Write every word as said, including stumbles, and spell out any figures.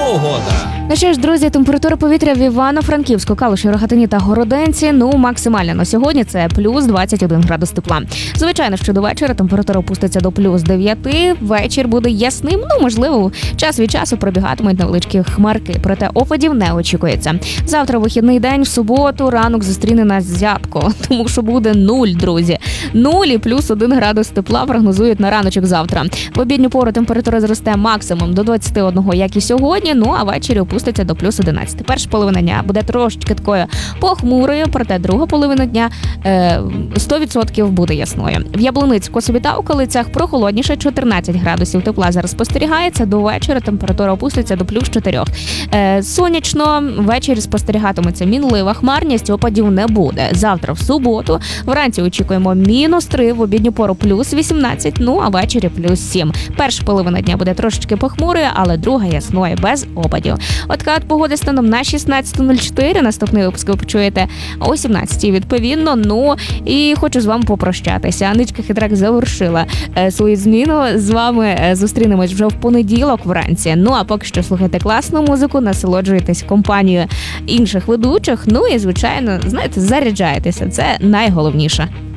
погода. Ну що ж, друзі, температура повітря в Івано-Франківську, Калуші, Рогатині та Городенці, ну, максимальна на сьогодні це плюс двадцять один градус тепла. Звичайно, що до вечора температура опуститься до плюс дев'яти, вечір буде ясним, ну, можливо, час від часу пробігатимуть невеличкі хмарки, проте опадів не очікується. Завтра вихідний день, в суботу ранок зустріне нас зябко, тому що буде нуль, друзі. Нуль і плюс один градус тепла прогнозують на раночок завтра. В обідню пору температура зросте максимум до двадцяти одного, як і сьогодні, ну, а ввечері опуститься до плюс одинадцяти. Перша половина дня буде трошечки такою похмурою, проте друга половина дня е, сто відсотків буде ясною. В Яблуницьку, собі та околицях прохолодніше, чотирнадцять градусів тепла зараз спостерігається, до вечора температура опуститься до плюс чотирьох. Е, сонячно, ввечері спостерігатиметься мінлива хмарність, опадів не буде. Завтра в суботу вранці очікуємо мінус три, в обідню пору плюс вісімнадцять, ну а ввечері плюс сім. Перша половина дня буде трошечки похмурою, але друга ясною, без опадів. От така от погода станом на шістнадцята нуль чотири. Наступний випуск ви почуєте о сімнадцятій відповідно. Ну і хочу з вами попрощатися. Аничка Хитрак завершила е, свою зміну. З вами е, зустрінемось вже в понеділок вранці. Ну а поки що слухайте класну музику, насолоджуйтесь компанією інших ведучих. Ну і, звичайно, знаєте, заряджайтеся. Це найголовніше.